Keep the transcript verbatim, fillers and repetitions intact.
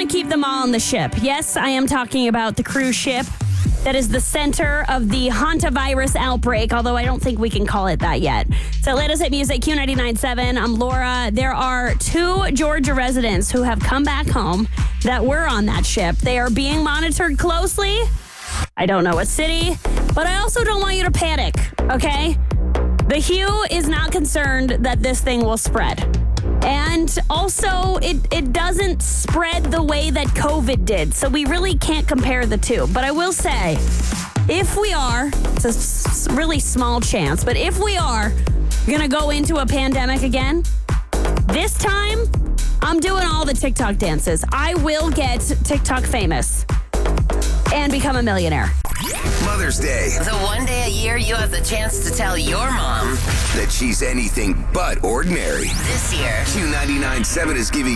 to keep them all on the ship. Yes, I am talking about the cruise ship that is the center of the hantavirus outbreak, although I don't think we can call it that yet. So let us hit music, Q ninety-nine point seven. I'm Laura. There are two Georgia residents who have come back home that were on that ship. They are being monitored closely. I don't know what city, but I also don't want you to panic, okay? The Hugh is not concerned that this thing will spread. And also, it, it doesn't spread the way that COVID did. So we really can't compare the two. But I will say, if we are, it's a s- really small chance, but if we are going to go into a pandemic again, this time, I'm doing all the TikTok dances. I will get TikTok famous and become a millionaire. Mother's Day. The one day a year you have the chance to tell your mom That she's anything but ordinary. this year. Q ninety-nine point seven is giving